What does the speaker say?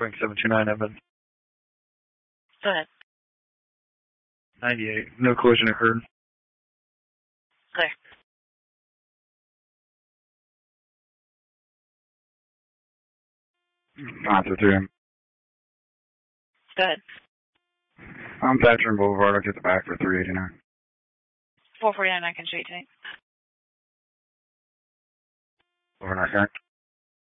Frank 729 Evans. Go ahead. 98. No collision occurred. Clear. After 3. Go ahead. I'm Thatcher Boulevard. I'll get the back for 389. 449 Icon Street tonight. Overnight, correct?